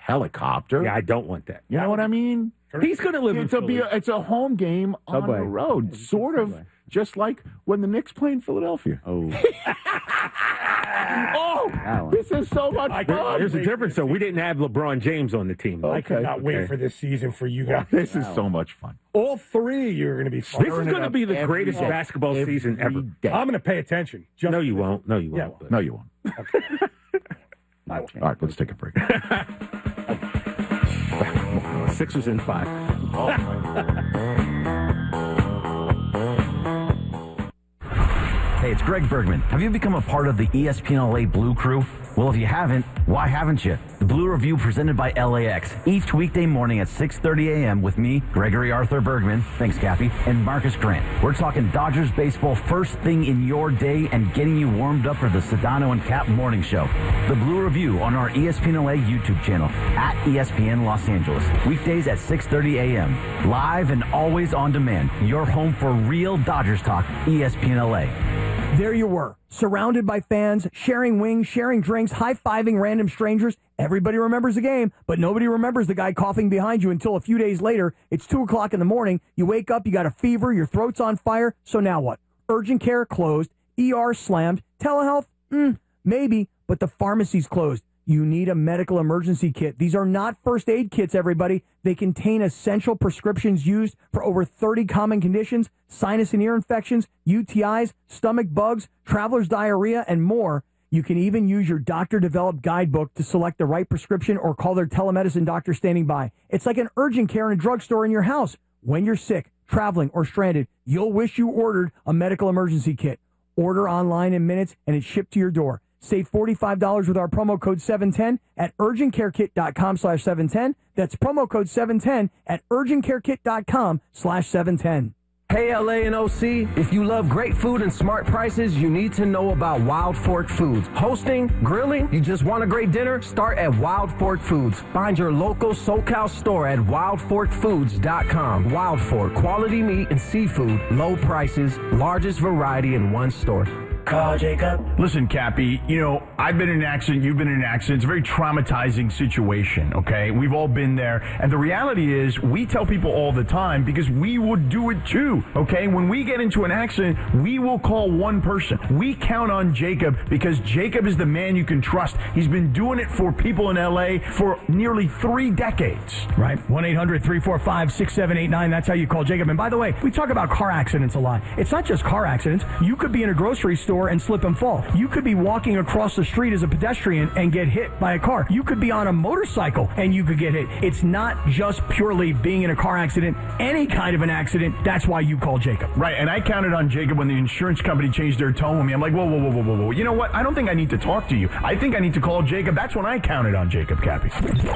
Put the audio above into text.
helicopter. Yeah, I don't want that. You know what I mean? He's going to live in Philly. It's a home game on Subway. the road, sort of just like when the Knicks play in Philadelphia. Oh. Oh, this is so much fun. There's a difference, though. We didn't have LeBron James on the team. I cannot wait for this season for you guys. This is so much fun. All three, you're going to be This firing is going to be the greatest basketball season ever. I'm going to pay attention. No, you won't. No, you won't. Yeah. No, you won't. All right, let's take a break. 6 in 5. Hey, it's Greg Bergman. Have you become a part of the ESPN LA Blue Crew? Well, if you haven't, why haven't you? The Blue Review presented by LAX. Each weekday morning at 6:30 a.m. with me, Gregory Arthur Bergman, thanks, Cappy, and Marcus Grant. We're talking Dodgers baseball first thing in your day and getting you warmed up for the Sedano and Cap morning show. The Blue Review on our ESPN LA YouTube channel at ESPN Los Angeles. Weekdays at 6:30 a.m. Live and always on demand. Your home for real Dodgers talk, ESPN LA. There you were, surrounded by fans, sharing wings, sharing drinks, high-fiving random strangers. Everybody remembers the game, but nobody remembers the guy coughing behind you until a few days later. It's 2 o'clock in the morning. You wake up, you got a fever, your throat's on fire. So now what? Urgent care closed, ER slammed, telehealth? Maybe, but the pharmacy's closed. You need a medical emergency kit. These are not first aid kits, everybody. They contain essential prescriptions used for over 30 common conditions, sinus and ear infections, UTIs, stomach bugs, traveler's diarrhea, and more. You can even use your doctor-developed guidebook to select the right prescription or call their telemedicine doctor standing by. It's like an urgent care in a drugstore in your house. When you're sick, traveling, or stranded, you'll wish you ordered a medical emergency kit. Order online in minutes, and it's shipped to your door. Save $45 with our promo code 710 at urgentcarekit.com/710. That's promo code 710 at urgentcarekit.com/710. Hey, LA and OC, if you love great food and smart prices, you need to know about Wild Fork Foods. Hosting, grilling, you just want a great dinner? Start at Wild Fork Foods. Find your local SoCal store at wildforkfoods.com. Wild Fork, quality meat and seafood, low prices, largest variety in one store. Call Jacob. Listen, Cappy, you know, I've been in an accident, you've been in an accident. It's a very traumatizing situation, okay? We've all been there. And the reality is, we tell people all the time because we would do it too, okay? When we get into an accident, we will call one person. We count on Jacob because Jacob is the man you can trust. He's been doing it for people in L.A. for nearly 3 decades. Right. 1-800-345-6789. That's how you call Jacob. And by the way, we talk about car accidents a lot. It's not just car accidents. You could be in a grocery store and slip and fall. You could be walking across the street as a pedestrian and get hit by a car. You could be on a motorcycle and you could get hit. It's not just purely being in a car accident. Any kind of an accident, that's why you call Jacob. Right, and I counted on Jacob when the insurance company changed their tone with me. I'm like, whoa. You know what? I don't think I need to talk to you. I think I need to call Jacob. That's when I counted on Jacob, Cappy.